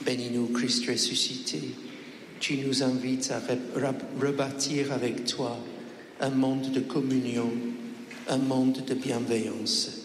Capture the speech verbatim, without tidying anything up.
Bénis-nous, Christ ressuscité. Tu nous invites à re- rebâtir avec toi un monde de communion, un monde de bienveillance.